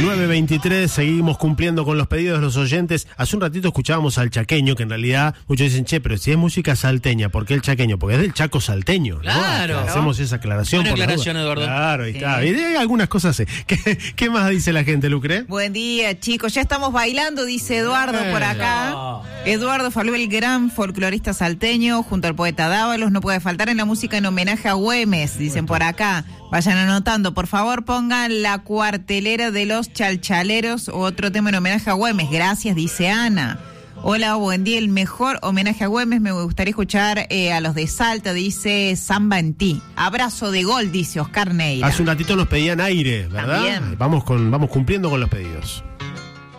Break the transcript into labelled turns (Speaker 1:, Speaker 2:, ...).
Speaker 1: 9:23, seguimos cumpliendo con los pedidos de los oyentes. Hace un ratito escuchábamos al chaqueño, que en realidad muchos dicen, che, pero si es música salteña, ¿por qué el chaqueño? Porque es del Chaco salteño, ¿no?
Speaker 2: Claro.
Speaker 1: Hacemos esa aclaración.
Speaker 2: Buena aclaración, Eduardo.
Speaker 1: Claro, ahí está. Y hay algunas cosas así. ¿Qué más dice la gente, Lucre?
Speaker 3: Buen día, chicos. Ya estamos bailando, dice Eduardo por acá. Eduardo Falú, el gran folclorista salteño, junto al poeta Dávalos, no puede faltar en la música en homenaje a Güemes, dicen por acá. Vayan anotando, por favor, pongan La Cuartelera de los Chalchaleros o otro tema en homenaje a Güemes. Gracias, dice Ana. Hola, buen día, el mejor homenaje a Güemes. Me gustaría escuchar a los de Salta, dice Samba en ti. Abrazo de gol, dice Oscar Neira.
Speaker 1: Hace un ratito nos pedían aire, ¿verdad?
Speaker 3: También.
Speaker 1: Vamos cumpliendo con los pedidos.